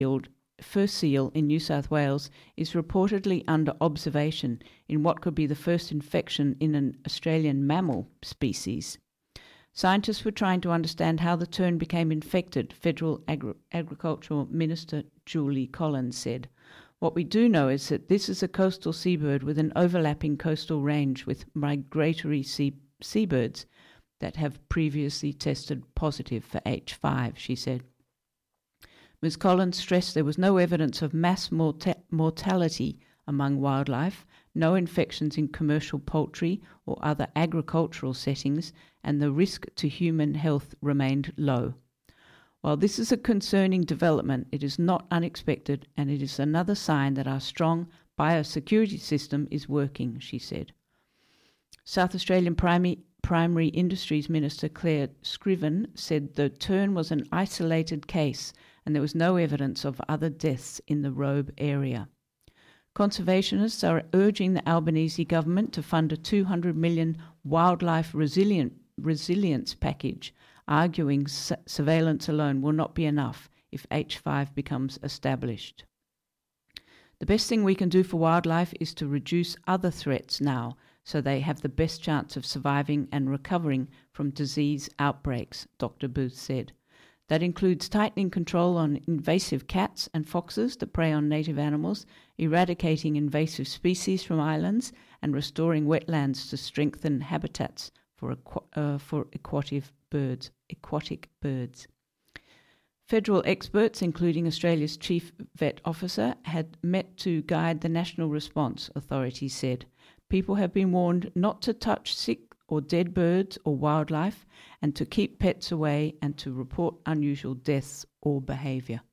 fur seal in New South Wales is reportedly under observation in what could be the first infection in an Australian mammal species. Scientists were trying to understand how the tern became infected, Federal Agricultural Minister Julie Collins said. What we do know is that this is a coastal seabird with an overlapping coastal range with migratory seabirds that have previously tested positive for H5, she said. Ms. Collins stressed there was no evidence of mass mortality among wildlife, no infections in commercial poultry or other agricultural settings, and the risk to human health remained low. While this is a concerning development, it is not unexpected, and it is another sign that our strong biosecurity system is working, she said. South Australian Primary Industries Minister Claire Scriven said the tern was an isolated case and there was no evidence of other deaths in the Robe area. Conservationists are urging the Albanese government to fund a $200 million wildlife resilience package, arguing surveillance alone will not be enough if H5 becomes established. The best thing we can do for wildlife is to reduce other threats now, so they have the best chance of surviving and recovering from disease outbreaks, Dr. Booth said. That includes tightening control on invasive cats and foxes that prey on native animals, eradicating invasive species from islands, and restoring wetlands to strengthen habitats for aquatic birds. Federal experts, including Australia's Chief Vet Officer, had met to guide the national response, authorities said. People have been warned not to touch sick or dead birds or wildlife, and to keep pets away and to report unusual deaths or behaviour.